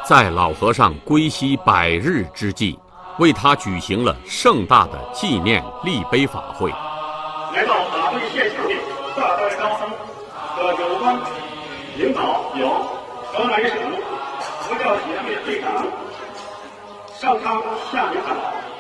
在老和尚归西100日之际，为他举行了盛大的纪念立碑法会。 来到法会现场的大代高僧和有关领导有河南省佛教协会会长尚康夏明长老。